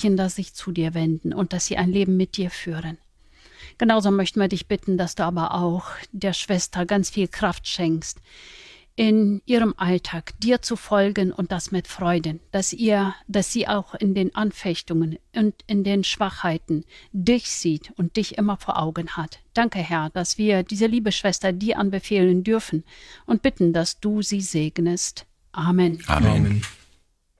Kinder sich zu dir wenden und dass sie ein Leben mit dir führen. Genauso möchten wir dich bitten, dass du aber auch der Schwester ganz viel Kraft schenkst, in ihrem Alltag dir zu folgen und das mit Freuden, dass sie auch in den Anfechtungen und in den Schwachheiten dich sieht und dich immer vor Augen hat. Danke, Herr, dass wir diese liebe Schwester dir anbefehlen dürfen und bitten, dass du sie segnest. Amen. Amen.